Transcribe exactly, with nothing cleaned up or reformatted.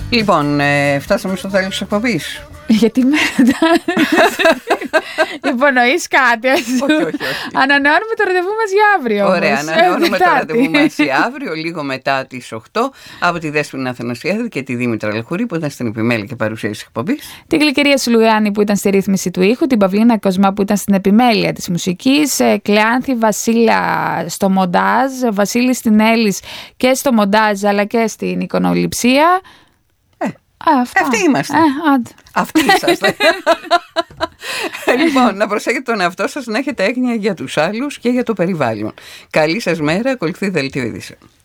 Λοιπόν, ε, φτάσαμε στο τέλος της εκπομπής. Γιατί μετά υπονοείς κάτι? Όχι, όχι, όχι. Ανανεώνουμε το ραντεβού μας για αύριο. Ωραία, ανανεώνουμε το ραντεβού μας για αύριο, λίγο μετά τις οκτώ, από τη Δέσποινα Αθανασιάδη και τη Δήμητρα Λεχουρή που ήταν στην επιμέλεια και παρουσίαση της εκπομπής. Την Γλυκερία Σουλουγάνη που ήταν στη ρύθμιση του ήχου, την Παυλίνα Κοσμά που ήταν στην επιμέλεια της μουσικής, Κλεάνθη Βασίλα στο μοντάζ, Βασίλη Στινέλης και στο μοντάζ αλλά και στην εικονοληψία. Α, Αυτοί είμαστε. Ε, Αυτοί είσαστε. Λοιπόν, να προσέχετε τον εαυτό σας, να έχετε έγνοια για τους άλλους και για το περιβάλλον. Καλή σας μέρα, ακολουθεί δελτίο ειδήσεων.